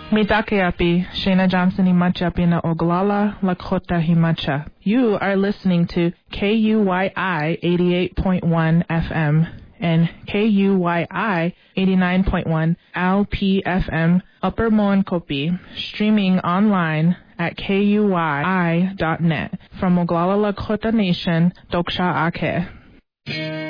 Mitake api, Shana Johnson himacha na Oglala Lakota himacha. You are listening to KUYI 88.1 FM and KUYI 89.1 LPFM Upper Moenkopi, streaming online at KUYI.net. From Oglala Lakota Nation, Doksha Ake.